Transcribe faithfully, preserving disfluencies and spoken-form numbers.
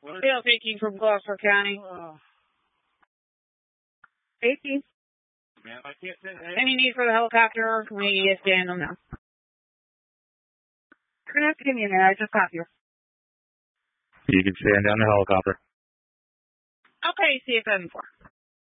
Dale speaking from Gloucester County. Uh, Safety. man, I can't say hey. Any need for the helicopter, or can we stand them now? You're going to have to give me a minute. I just got here. You can stand down the helicopter. Okay, see you seven four.